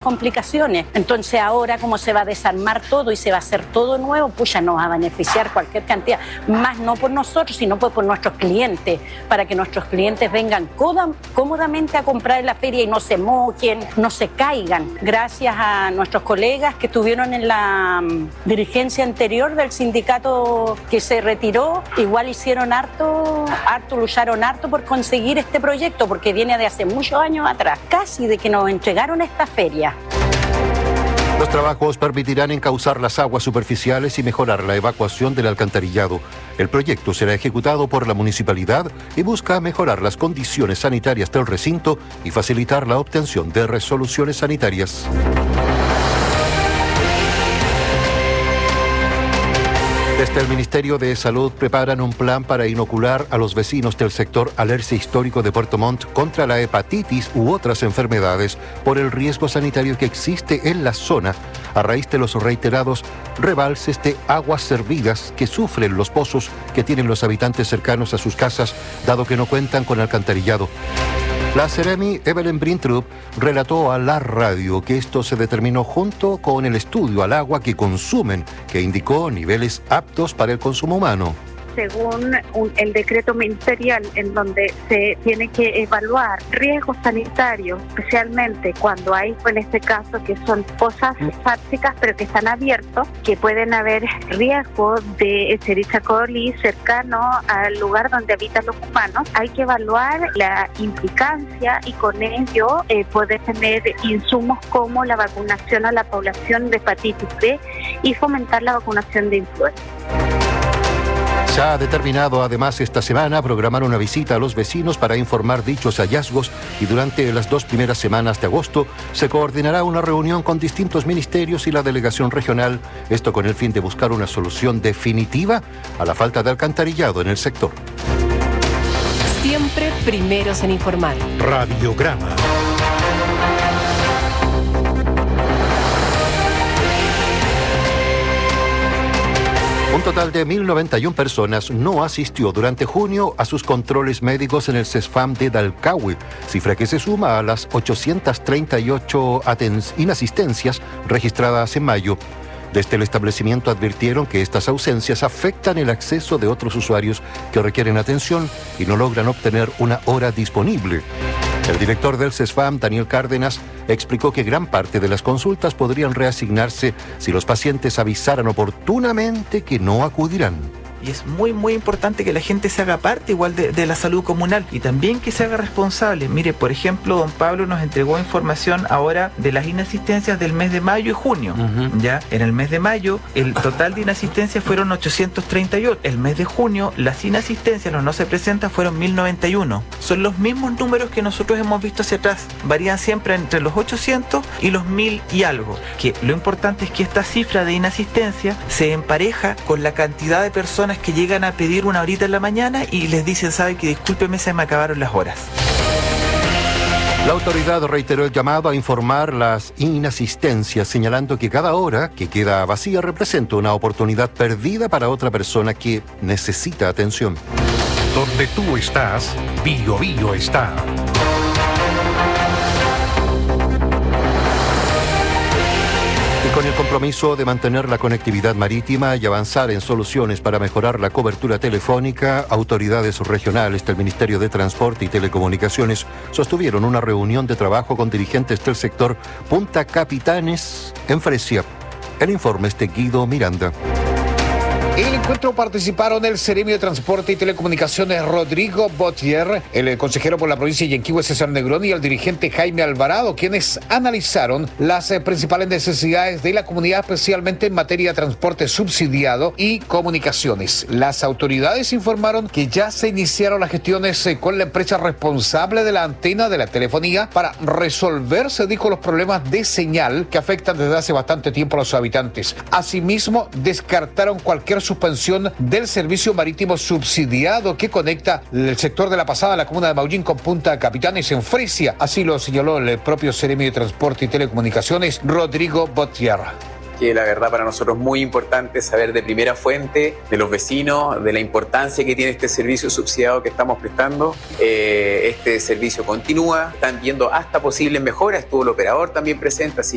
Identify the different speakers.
Speaker 1: complicaciones. Entonces ahora, como se va a desarmar todo y se va a hacer todo nuevo, pues ya nos va a beneficiar cualquier cantidad, más no por nosotros, sino por nuestros clientes, para que nuestros clientes vengan cómodamente a comprar en la feria y no se mojen, no se caigan. Gracias a nuestros colegas que estuvieron en la dirigencia anterior del sindicato que se retiró, igual hicieron lucharon harto por conseguir este proyecto, porque viene de hace muchos años atrás, casi de que nos entregaron esta feria.
Speaker 2: Los trabajos permitirán encauzar las aguas superficiales y mejorar la evacuación del alcantarillado. El proyecto será ejecutado por la municipalidad y busca mejorar las condiciones sanitarias del recinto y facilitar la obtención de resoluciones sanitarias. Desde el Ministerio de Salud preparan un plan para inocular a los vecinos del sector Alerce Histórico de Puerto Montt contra la hepatitis u otras enfermedades por el riesgo sanitario que existe en la zona a raíz de los reiterados rebalses de aguas servidas que sufren los pozos que tienen los habitantes cercanos a sus casas, dado que no cuentan con alcantarillado. La Seremi Evelyn Brintrup relató a la radio que esto se determinó junto con el estudio al agua que consumen, que indicó niveles aptos para el consumo humano.
Speaker 3: Según el decreto ministerial, en donde se tiene que evaluar riesgos sanitarios, especialmente cuando hay, en este caso, que son pozas sépticas pero que están abiertos, que pueden haber riesgo de Escherichia coli cercano al lugar donde habitan los humanos. Hay que evaluar la implicancia y con ello poder tener insumos como la vacunación a la población de hepatitis B y fomentar la vacunación de influenza.
Speaker 2: Se ha determinado además esta semana programar una visita a los vecinos para informar dichos hallazgos y durante las 2 primeras semanas de agosto se coordinará una reunión con distintos ministerios y la delegación regional, esto con el fin de buscar una solución definitiva a la falta de alcantarillado en el sector.
Speaker 4: Siempre primeros en informar.
Speaker 5: Radiograma.
Speaker 2: Un total de 1.091 personas no asistió durante junio a sus controles médicos en el CESFAM de Dalcahue, cifra que se suma a las 838 inasistencias registradas en mayo. Desde el establecimiento advirtieron que estas ausencias afectan el acceso de otros usuarios que requieren atención y no logran obtener una hora disponible. El director del CESFAM, Daniel Cárdenas, explicó que gran parte de las consultas podrían reasignarse si los pacientes avisaran oportunamente que no acudirán.
Speaker 6: Y es muy importante que la gente se haga parte igual de la salud comunal y también que se haga responsable. Mire, por ejemplo, don Pablo nos entregó información ahora de las inasistencias del mes de mayo y junio. Ya, en el mes de mayo el total de inasistencias fueron 838. El mes de junio las inasistencias, los no se presentan, fueron 1091. Son los mismos números que nosotros hemos visto hacia atrás. Varían siempre entre los 800 y los 1000 y algo. Que lo importante es que esta cifra de inasistencia se empareja con la cantidad de personas que llegan a pedir una horita en la mañana y les dicen, sabe que discúlpeme, se me acabaron las horas.
Speaker 2: La autoridad reiteró el llamado a informar las inasistencias, señalando que cada hora que queda vacía representa una oportunidad perdida para otra persona que necesita atención.
Speaker 5: Donde tú estás, Bio Bio está.
Speaker 2: Y con el compromiso de mantener la conectividad marítima y avanzar en soluciones para mejorar la cobertura telefónica, autoridades regionales del Ministerio de Transporte y Telecomunicaciones sostuvieron una reunión de trabajo con dirigentes del sector Punta Capitanes en Fresia. El informe es de Guido Miranda.
Speaker 7: En el encuentro participaron el Seremi de Transporte y Telecomunicaciones Rodrigo Botier, el consejero por la provincia de Yanquihue César Negrón y el dirigente Jaime Alvarado, quienes analizaron las principales necesidades de la comunidad, especialmente en materia de transporte subsidiado y comunicaciones. Las autoridades informaron que ya se iniciaron las gestiones con la empresa responsable de la antena de la telefonía para resolver, se dijo, los problemas de señal que afectan desde hace bastante tiempo a los habitantes. Asimismo, descartaron cualquier suspensión del servicio marítimo subsidiado que conecta el sector de La Pasada, la comuna de Maullín, con Punta Capitanes en Fresia. Así lo señaló el propio Seremi de Transporte y Telecomunicaciones, Rodrigo Botier.
Speaker 8: Que la verdad para nosotros es muy importante saber de primera fuente, de los vecinos, de la importancia que tiene este servicio subsidiado que estamos prestando. Este servicio continúa, están viendo hasta posibles mejoras, estuvo el operador también presente, así